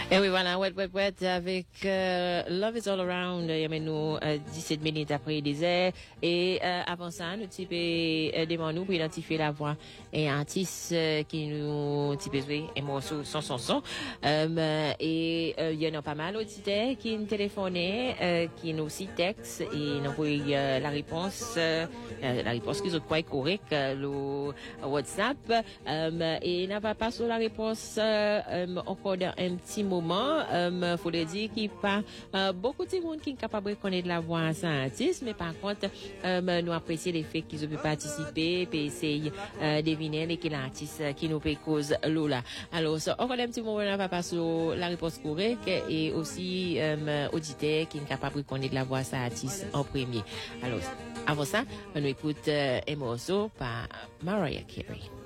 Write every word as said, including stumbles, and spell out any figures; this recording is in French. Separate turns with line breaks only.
Et oui, voilà, ouais, ouais, ouais, avec euh, Love is All Around, il y a nous euh, dix-sept minutes après le désert. Et euh, avant ça, nous type euh, demandons pour identifier la voix et un artiste euh, qui nous type jouer un morceau sans son son. Euh, et euh, il y en a pas mal auditeurs qui nous téléphonaient, euh, qui nous aussi textent et nous envoient euh, la réponse, euh, la réponse qu'ils ont quoi correcte, euh, le WhatsApp. Euh, et n'a pas passé la réponse euh, euh, encore dans un petit moment. Il faudrait dire qu'il n'y a pas euh, beaucoup de monde qui est capable de connaître la voix à un artiste, mais par contre, euh, nous apprécions les faits qu'ils ont pu participer et essayer euh, de deviner les quel artiste qui nous peut cause Lola. Alors, ça, encore un petit moment, on va passer la réponse correcte et aussi euh, auditeur qui est capable de connaître la voix à un artiste en premier. Alors, avant ça, on écoute euh, un morceau par Mariah Carey.